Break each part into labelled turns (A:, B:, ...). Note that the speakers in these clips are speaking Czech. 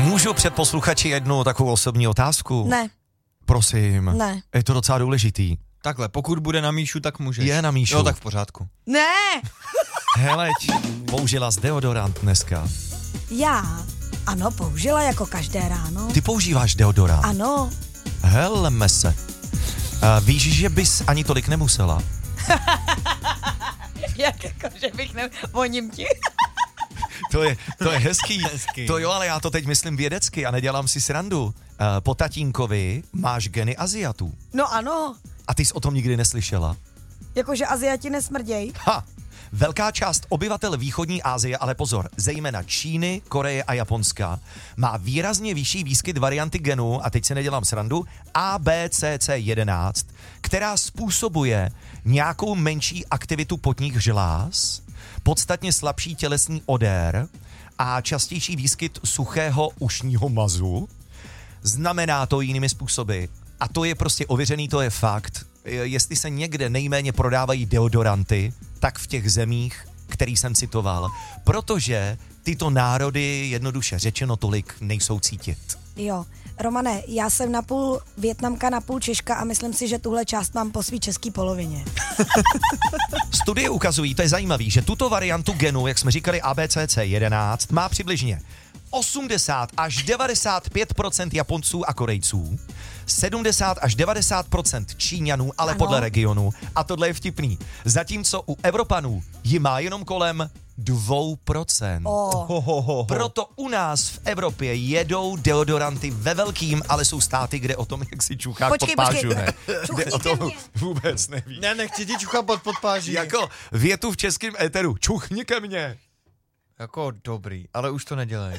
A: Můžu před posluchači jednu takovou osobní otázku?
B: Ne.
A: Prosím.
B: Ne.
A: Je to docela důležitý.
C: Takhle, pokud bude na Míšu, tak můžeš.
A: Je na Míšu.
C: Jo, tak v pořádku.
B: Ne!
A: Heleď, použila jsi deodorant dneska.
B: Já? Ano, použila jako každé ráno.
A: Ty používáš deodorant?
B: Ano.
A: Helme se. Víš, že bys ani tolik nemusela?
B: Jak jako, že bych voním ti?
A: To je hezký. To jo, ale já to teď myslím vědecky a nedělám si srandu. Po tatínkovi máš geny Aziatů.
B: No ano.
A: A ty jsi o tom nikdy neslyšela?
B: Jakože Aziati nesmrděj.
A: Ha! Velká část obyvatel východní Asie, ale pozor, zejména Číny, Koreje a Japonska, má výrazně vyšší výskyt varianty genu, a teď se nedělám srandu, ABCC11, která způsobuje nějakou menší aktivitu potních žláz, podstatně slabší tělesný odér a častější výskyt suchého ušního mazu. Znamená to jinými způsoby. A to je prostě ověřený, to je fakt. Jestli se někde nejméně prodávají deodoranty, tak v těch zemích, který jsem citoval. Protože tyto národy, jednoduše řečeno, tolik nejsou cítit.
B: Jo. Romane, já jsem napůl Vietnamka, napůl Češka a myslím si, že tuhle část mám po svý český polovině.
A: Studie ukazují, to je zajímavé, že tuto variantu genu, jak jsme říkali ABCC11, má přibližně 80 až 95% Japonců a Korejců, 70 až 90% Číňanů, ale
B: ano.
A: podle regionu. A tohle je vtipný. Zatímco u Evropanů ji má jenom kolem 2%. Proto u nás v Evropě jedou deodoranty ve velkým, ale jsou státy, kde o tom, jak si čucháš pod pážu, ne? Kde o tom vůbec neví.
C: Ne, nechci ti čuchat pod páží.
A: Jako větu v českém éteru. Čuchni ke mně.
C: Jako dobrý, ale už to nedělej.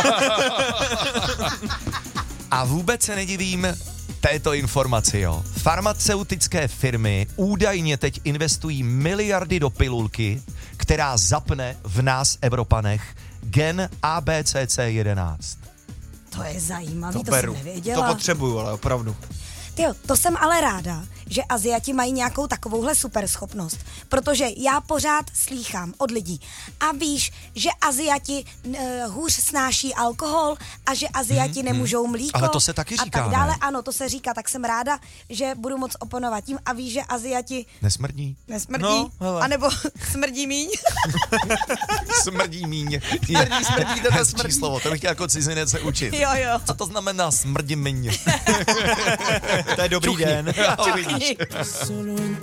A: A vůbec se nedivím této informaci, jo. Farmaceutické firmy údajně teď investují miliardy do pilulky, která zapne v nás Evropanech gen ABCC11.
B: To je zajímavý, to
C: beru.
B: jsem nevěděla.
C: To potřebuju, ale opravdu.
B: Tyjo, to jsem ale ráda, že Aziati mají nějakou takovouhle superschopnost, protože já pořád slýchám od lidí a víš, že Aziati hůř snáší alkohol a že Aziati nemůžou mlíko.
A: Ale to se taky říká,
B: a tak dále.
A: ne?
B: Ano, to se říká, tak jsem ráda, že budu moc oponovat tím a víš, že Aziati
A: Nesmrdí?
B: nesmrdí,
C: No,
B: anebo smrdí míň.
A: Smrdí míň.
C: Smrdí,
A: to smrdí slovo, to bych chtěl jako cizinec se učit.
B: Jo.
A: Co to znamená smrdí míň?
C: To je dobrý den.
B: Čuchni.